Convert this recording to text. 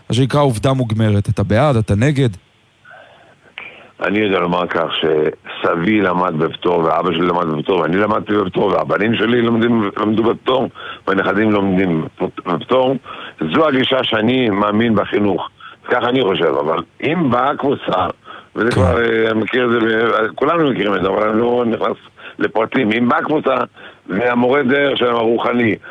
מה שנקרא עובדה מוגמרת. אתה בעד, אתה נגד? אני יודע לומר כך שסבי למד בפטור ואבא שלי למד בפטור ואני למדתי בפטור והבנים שלי למדו בפטור והנכדים לומדים בפטור. זו הגישה שאני מאמין בחינוך, כך אני חושב. אבל אם באה קבוצה, וזה כבר מכיר את זה, כולנו מכירים את זה, אבל אני לא נכנס לפרטים. אם באה קבוצה והמורה דרך שלהם הרוחני